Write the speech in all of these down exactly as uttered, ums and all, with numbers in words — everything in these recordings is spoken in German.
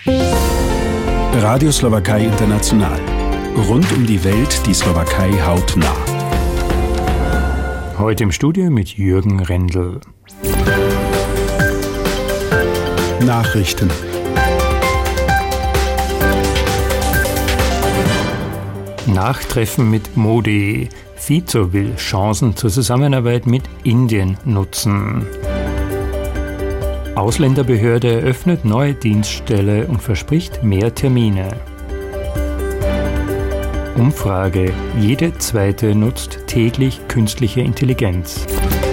Radio Slowakei International. Rund um die Welt die Slowakei hautnah. Heute im Studio mit Jürgen Rendel. Nachrichten. Nachtreffen mit Modi. Fico will Chancen zur Zusammenarbeit mit Indien nutzen. Ausländerbehörde eröffnet neue Dienststelle und verspricht mehr Termine. Umfrage: Jede zweite nutzt täglich künstliche Intelligenz.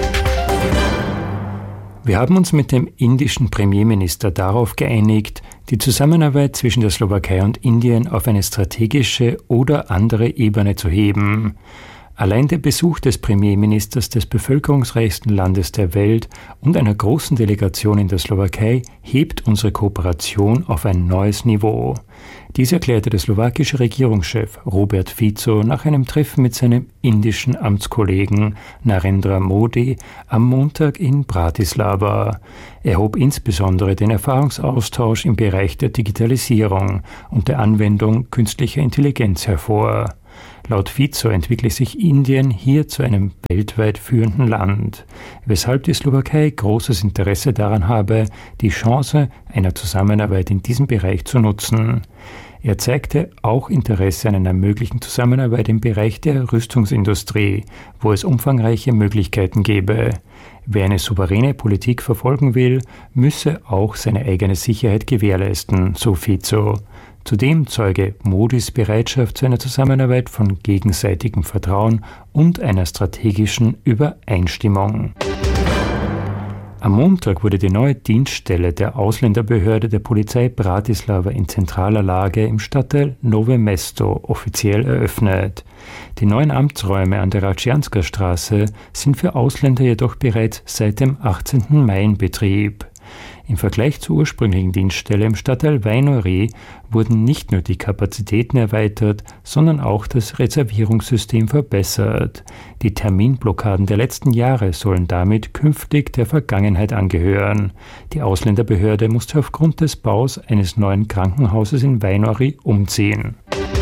Wir haben uns mit dem indischen Premierminister darauf geeinigt, die Zusammenarbeit zwischen der Slowakei und Indien auf eine strategische oder andere Ebene zu heben. Allein der Besuch des Premierministers des bevölkerungsreichsten Landes der Welt und einer großen Delegation in der Slowakei hebt unsere Kooperation auf ein neues Niveau. Dies erklärte der slowakische Regierungschef Robert Fico nach einem Treffen mit seinem indischen Amtskollegen Narendra Modi am Montag in Bratislava. Er hob insbesondere den Erfahrungsaustausch im Bereich der Digitalisierung und der Anwendung künstlicher Intelligenz hervor. Laut Fico entwickle sich Indien hier zu einem weltweit führenden Land, weshalb die Slowakei großes Interesse daran habe, die Chance einer Zusammenarbeit in diesem Bereich zu nutzen. Er zeigte auch Interesse an einer möglichen Zusammenarbeit im Bereich der Rüstungsindustrie, wo es umfangreiche Möglichkeiten gäbe. Wer eine souveräne Politik verfolgen will, müsse auch seine eigene Sicherheit gewährleisten, so Fico. Zudem zeuge Modis Bereitschaft zu einer Zusammenarbeit von gegenseitigem Vertrauen und einer strategischen Übereinstimmung. Am Montag wurde die neue Dienststelle der Ausländerbehörde der Polizei Bratislava in zentraler Lage im Stadtteil Nové Mesto offiziell eröffnet. Die neuen Amtsräume an der Račianska Straße sind für Ausländer jedoch bereits seit dem achtzehnten Mai in Betrieb. Im Vergleich zur ursprünglichen Dienststelle im Stadtteil Vajnorí wurden nicht nur die Kapazitäten erweitert, sondern auch das Reservierungssystem verbessert. Die Terminblockaden der letzten Jahre sollen damit künftig der Vergangenheit angehören. Die Ausländerbehörde musste aufgrund des Baus eines neuen Krankenhauses in Vajnorí umziehen.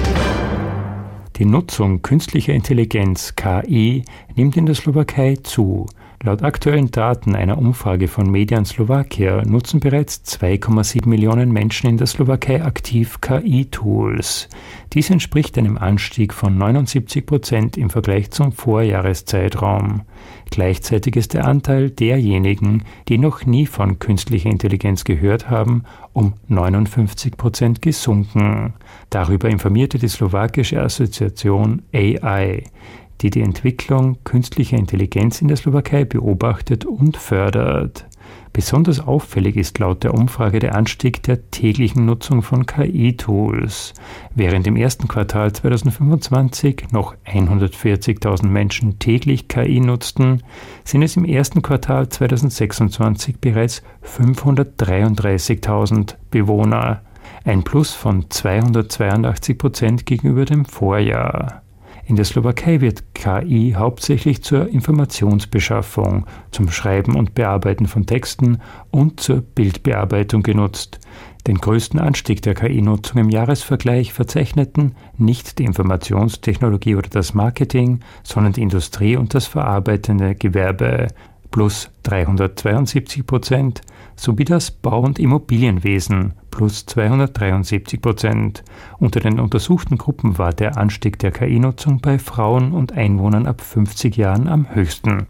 Die Nutzung künstlicher Intelligenz K I nimmt in der Slowakei zu. Laut aktuellen Daten einer Umfrage von Median Slovakia nutzen bereits zwei Komma sieben Millionen Menschen in der Slowakei aktiv K I-Tools. Dies entspricht einem Anstieg von neunundsiebzig Prozent im Vergleich zum Vorjahreszeitraum. Gleichzeitig ist der Anteil derjenigen, die noch nie von künstlicher Intelligenz gehört haben, um neunundfünfzig Prozent gesunken. Darüber informierte die slowakische Assoziation A I, die die Entwicklung künstlicher Intelligenz in der Slowakei beobachtet und fördert. Besonders auffällig ist laut der Umfrage der Anstieg der täglichen Nutzung von K I-Tools. Während im ersten Quartal zweitausendfünfundzwanzig noch hundertvierzigtausend Menschen täglich K I nutzten, sind es im ersten Quartal zweitausendsechsundzwanzig bereits fünfhundertdreiunddreißigtausend Bewohner, ein Plus von zweihundertzweiundachtzig Prozent gegenüber dem Vorjahr. In der Slowakei wird K I hauptsächlich zur Informationsbeschaffung, zum Schreiben und Bearbeiten von Texten und zur Bildbearbeitung genutzt. Den größten Anstieg der K I-Nutzung im Jahresvergleich verzeichneten nicht die Informationstechnologie oder das Marketing, sondern die Industrie und das verarbeitende Gewerbe, plus dreihundertzweiundsiebzig Prozent, sowie das Bau- und Immobilienwesen, plus zweihundertdreiundsiebzig Prozent. Unter den untersuchten Gruppen war der Anstieg der K I-Nutzung bei Frauen und Einwohnern ab fünfzig Jahren am höchsten.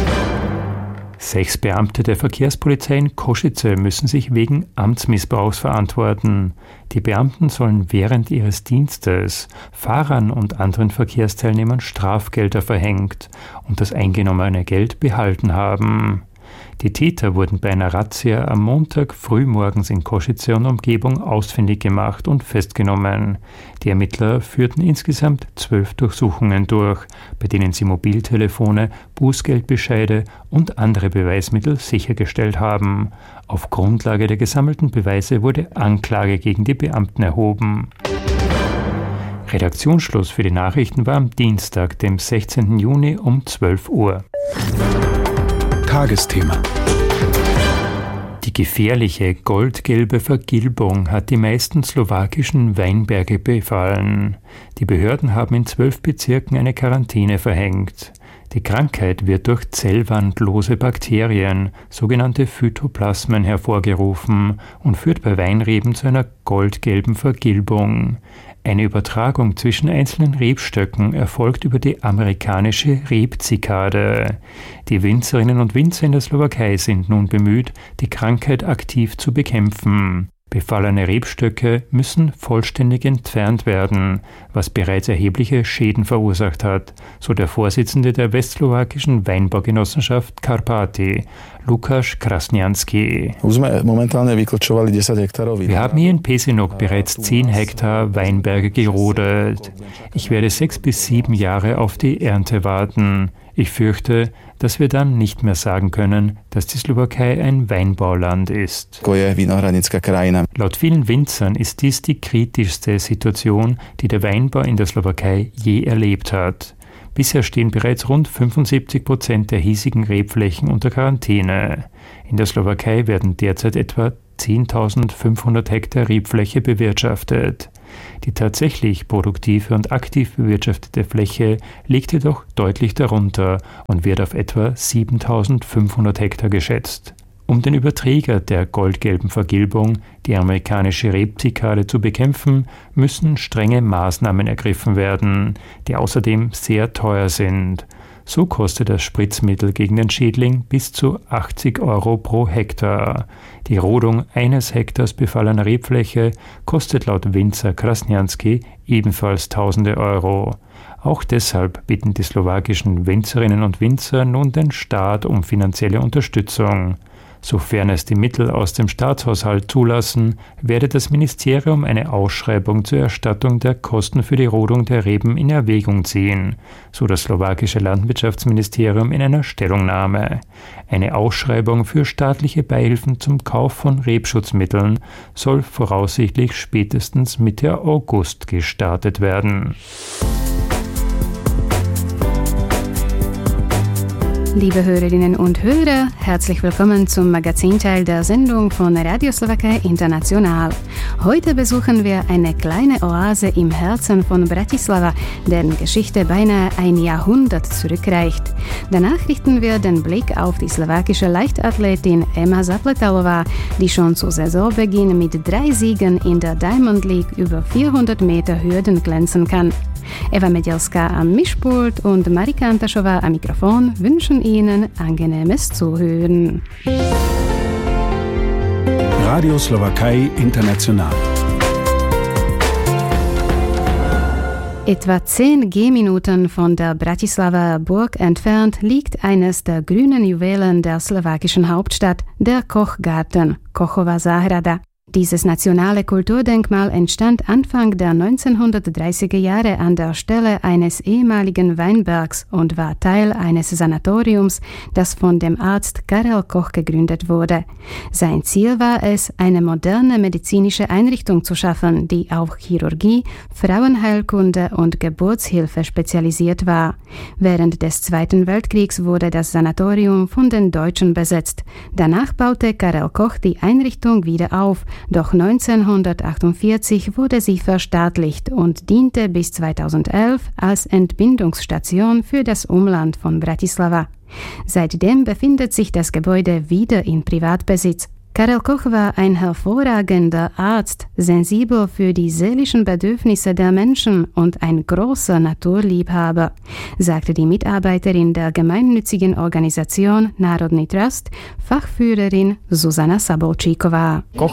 Sechs Beamte der Verkehrspolizei in Košice müssen sich wegen Amtsmissbrauchs verantworten. Die Beamten sollen während ihres Dienstes Fahrern und anderen Verkehrsteilnehmern Strafgelder verhängt und das eingenommene Geld behalten haben. Die Täter wurden bei einer Razzia am Montag frühmorgens in Košice und Umgebung ausfindig gemacht und festgenommen. Die Ermittler führten insgesamt zwölf Durchsuchungen durch, bei denen sie Mobiltelefone, Bußgeldbescheide und andere Beweismittel sichergestellt haben. Auf Grundlage der gesammelten Beweise wurde Anklage gegen die Beamten erhoben. Redaktionsschluss für die Nachrichten war am Dienstag, dem sechzehnten Juni um zwölf Uhr. Tagesthema. Die Die gefährliche goldgelbe Vergilbung hat die meisten slowakischen Weinberge befallen. Die Behörden haben in zwölf Bezirken eine Quarantäne verhängt. Die Krankheit wird durch zellwandlose Bakterien, sogenannte Phytoplasmen, hervorgerufen und führt bei Weinreben zu einer goldgelben Vergilbung. Eine Übertragung zwischen einzelnen Rebstöcken erfolgt über die amerikanische Rebzikade. Die Winzerinnen und Winzer in der Slowakei sind nun bemüht, die Krankheit aktiv zu bekämpfen. Befallene Rebstöcke müssen vollständig entfernt werden, was bereits erhebliche Schäden verursacht hat, so der Vorsitzende der westslowakischen Weinbaugenossenschaft Karpaty, Lukáš Krasnianský. Wir haben hier in Pezinok bereits zehn Hektar Weinberge gerodet. Ich werde sechs bis sieben Jahre auf die Ernte warten. Ich fürchte, dass wir dann nicht mehr sagen können, dass die Slowakei ein Weinbauland ist. Laut vielen Winzern ist dies die kritischste Situation, die der Weinbau in der Slowakei je erlebt hat. Bisher stehen bereits rund fünfundsiebzig Prozent der hiesigen Rebflächen unter Quarantäne. In der Slowakei werden derzeit etwa zehntausendfünfhundert Hektar Rebfläche bewirtschaftet. Die tatsächlich produktive und aktiv bewirtschaftete Fläche liegt jedoch deutlich darunter und wird auf etwa siebentausendfünfhundert Hektar geschätzt. Um den Überträger der goldgelben Vergilbung, die amerikanische Rebzikade, zu bekämpfen, müssen strenge Maßnahmen ergriffen werden, die außerdem sehr teuer sind. So kostet das Spritzmittel gegen den Schädling bis zu achtzig Euro pro Hektar. Die Rodung eines Hektars befallener Rebfläche kostet laut Winzer Krasnianský ebenfalls tausende Euro. Auch deshalb bitten die slowakischen Winzerinnen und Winzer nun den Staat um finanzielle Unterstützung. Sofern es die Mittel aus dem Staatshaushalt zulassen, werde das Ministerium eine Ausschreibung zur Erstattung der Kosten für die Rodung der Reben in Erwägung ziehen, so das slowakische Landwirtschaftsministerium in einer Stellungnahme. Eine Ausschreibung für staatliche Beihilfen zum Kauf von Rebschutzmitteln soll voraussichtlich spätestens Mitte August gestartet werden. Liebe Hörerinnen und Hörer, herzlich willkommen zum Magazinteil der Sendung von Radio Slowakei International. Heute besuchen wir eine kleine Oase im Herzen von Bratislava, deren Geschichte beinahe ein Jahrhundert zurückreicht. Danach richten wir den Blick auf die slowakische Leichtathletin Ema Zapletalová, die schon zu Saisonbeginn mit drei Siegen in der Diamond League über vierhundert Meter Hürden glänzen kann. Eva Medielska am Mischpult und Marika Antaschova am Mikrofon wünschen Ihnen angenehmes Zuhören. Radio Slowakei International. Etwa zehn Gehminuten von der Bratislava Burg entfernt liegt eines der grünen Juwelen der slowakischen Hauptstadt, der Kochgarten, Kochova Zahrada. Dieses nationale Kulturdenkmal entstand Anfang der neunzehnhundertdreißiger Jahre an der Stelle eines ehemaligen Weinbergs und war Teil eines Sanatoriums, das von dem Arzt Karel Koch gegründet wurde. Sein Ziel war es, eine moderne medizinische Einrichtung zu schaffen, die auf Chirurgie, Frauenheilkunde und Geburtshilfe spezialisiert war. Während des Zweiten Weltkriegs wurde das Sanatorium von den Deutschen besetzt. Danach baute Karel Koch die Einrichtung wieder auf, doch neunzehnhundertachtundvierzig wurde sie verstaatlicht und diente bis zweitausendelf als Entbindungsstation für das Umland von Bratislava. Seitdem befindet sich das Gebäude wieder in Privatbesitz. Karel Koch war ein hervorragender Arzt, sensibel für die seelischen Bedürfnisse der Menschen und ein großer Naturliebhaber, sagte die Mitarbeiterin der gemeinnützigen Organisation Národný Trust, Fachführerin Zuzana Sabolčíková. Koch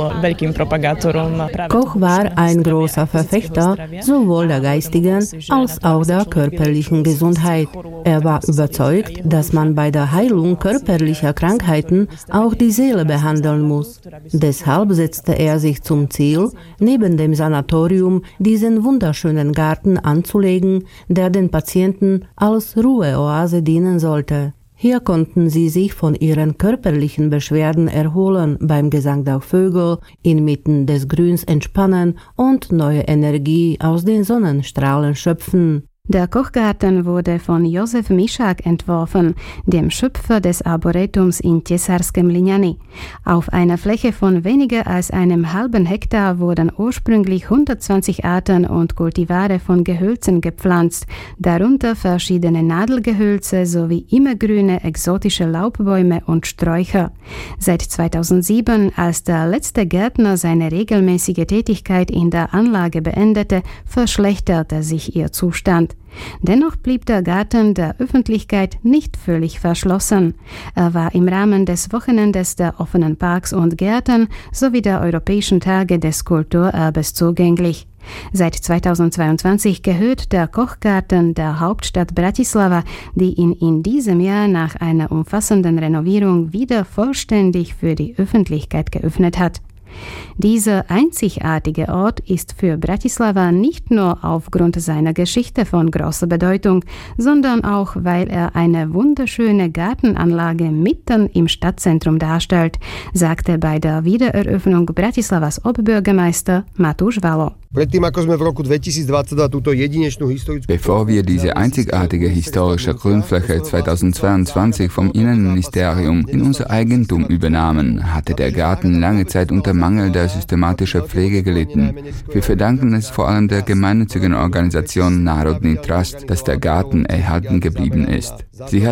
war ein großer Verfechter sowohl der geistigen als auch der körperlichen Gesundheit. Er war überzeugt, dass man bei der Heilung körperlicher Krankheiten auch die Seele behandeln muss. Deshalb setzte er sich zum Ziel, neben dem Sanatorium diesen wunderschönen Garten anzulegen, der den Patienten als Ruheoase dienen sollte. Hier konnten sie sich von ihren körperlichen Beschwerden erholen, beim Gesang der Vögel, inmitten des Grüns entspannen und neue Energie aus den Sonnenstrahlen schöpfen. Der Kochgarten wurde von Josef Mischak entworfen, dem Schöpfer des Arboretums in Ciesarskem Lignani. Auf einer Fläche von weniger als einem halben Hektar wurden ursprünglich hundertzwanzig Arten und Kultivare von Gehölzen gepflanzt, darunter verschiedene Nadelgehölze sowie immergrüne exotische Laubbäume und Sträucher. Seit zweitausendsieben, als der letzte Gärtner seine regelmäßige Tätigkeit in der Anlage beendete, verschlechterte sich ihr Zustand. Dennoch blieb der Garten der Öffentlichkeit nicht völlig verschlossen. Er war im Rahmen des Wochenendes der offenen Parks und Gärten sowie der Europäischen Tage des Kulturerbes zugänglich. Seit zweitausendzweiundzwanzig gehört der Kochgarten der Hauptstadt Bratislava, die ihn in diesem Jahr nach einer umfassenden Renovierung wieder vollständig für die Öffentlichkeit geöffnet hat. Dieser einzigartige Ort ist für Bratislava nicht nur aufgrund seiner Geschichte von großer Bedeutung, sondern auch, weil er eine wunderschöne Gartenanlage mitten im Stadtzentrum darstellt, sagte bei der Wiedereröffnung Bratislavas Oberbürgermeister Matúš Valo. Bevor wir diese einzigartige historische Grünfläche zweitausendzweiundzwanzig vom Innenministerium in unser Eigentum übernahmen, hatte der Garten lange Zeit unter Mangel der systematischen Pflege gelitten. Wir verdanken es vor allem der gemeinnützigen Organisation Národný Trust, dass der Garten erhalten geblieben ist. Sie hat